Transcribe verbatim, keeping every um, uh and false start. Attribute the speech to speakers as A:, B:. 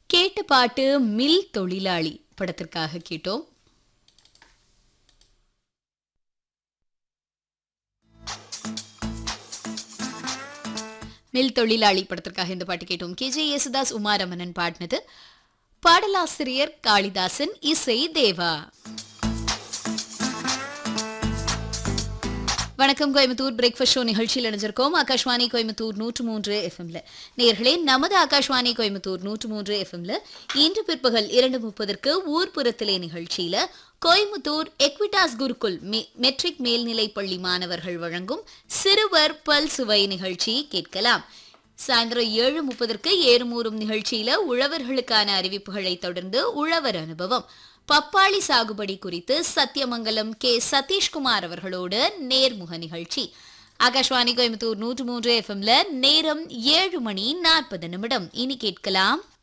A: கேட்ட பாட்டு மில் தொழிலாளி படத்திற்காக கேட்டோம். மில் தொழிலாளி படத்திற்காக இந்த பாட்டு கேட்டோம். கே ஜே யேசுதாஸ், உமா ரமணன் பாடினது. பாடலாசிரியர் காளிதாசன், இசை தேவா. வணக்கம் கோயம்புத்தூர் பிரேக்ஃபாஸ்ட் ஷோ நிகழ்ச்சியில் இணைஞ்சிருக்கோம். ஆகாஷ்வாணி கோயம்புத்தூர் நூற்று மூன்று எஃப்எம்ல நேயர்களே, நமது ஆகாஷ்வாணி கோயம்புத்தூர் நூற்று மூன்று எஃப்எம்ல இன்று பிற்பகல் இரண்டு முப்பதற்கு ஊர்புறத்திலே நிகழ்ச்சியில கோயம்புத்தூர் எக்விடாஸ் குருகுல் மெட்ரிக் மேல்நிலை பள்ளி மாணவர்கள் வழங்கும் சிறுவர் பல் சுவை நிகழ்ச்சி கேட்கலாம். சாயந்தரம் ஏழு முப்பதற்கு ஏறுமூறும் நிகழ்ச்சியில உழவர்களுக்கான அறிவிப்புகளை தொடர்ந்து உழவர் அனுபவம், பப்பாளி சாகுபடி குறித்து சத்தியமங்கலம் கே சதீஷ்குமார் அவர்களோடு நேர்முக நிகழ்ச்சி. ஆகாஷ்வாணி கோயம்புத்தூர் நூற்று மூன்று எஃப்எம்ல நேரம் ஏழு மணி நாற்பது நிமிடம். இனி கேட்கலாம்